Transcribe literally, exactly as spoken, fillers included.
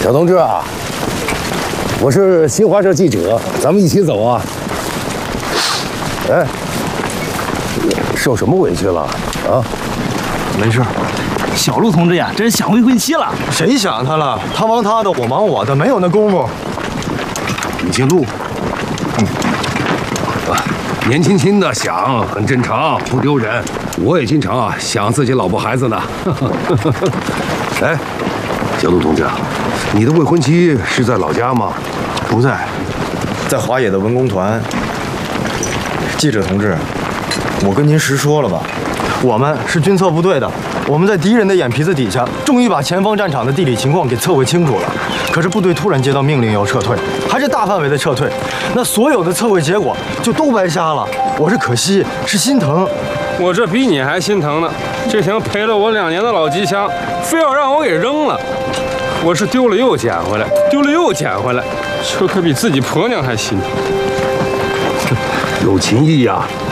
小同志啊，我是新华社记者，咱们一起走啊。哎，受什么委屈了啊？ 没事。小陆同志呀，真是想未婚妻了。 谁想他了？他忙他的，我忙我的，没有那功夫。 你姓陆？嗯。啊，年轻轻的想很正常，不丢人。我也经常啊想自己老婆孩子呢。哎，小陆同志啊，你的未婚妻是在老家吗？ 不在，在华野的文工团。记者同志，我跟您实说了吧，我们是军策部队的。我们在敌人的眼皮子底下，终于把前方战场的地理情况给测绘清楚了。可是部队突然接到命令要撤退，还是大范围的撤退，那所有的测绘结果就都白瞎了。我是可惜，是心疼。 我这比你还心疼呢。这挺陪了我两年的老机枪，非要让我给扔了。我是丢了又捡回来，丢了又捡回来，这可比自己婆娘还心疼。 有情义呀、啊！